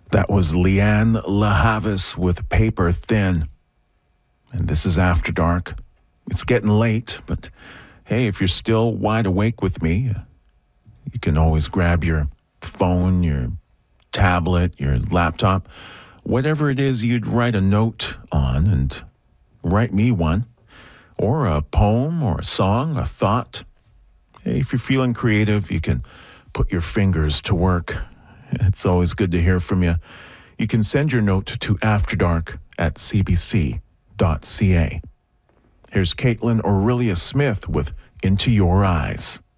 That was Leanne LaHavis with Paper Thin. And this is After Dark. It's getting late, but hey, if you're still wide awake with me, you can always grab your phone, your tablet, your laptop, whatever it is you'd write a note on, and write me one, or a poem or a song, a thought. Hey, if you're feeling creative, you can put your fingers to work. It's always good to hear from you. You can send your note to afterdark@cbc.ca. Here's Caitlin Aurelia Smith with Into Your Eyes.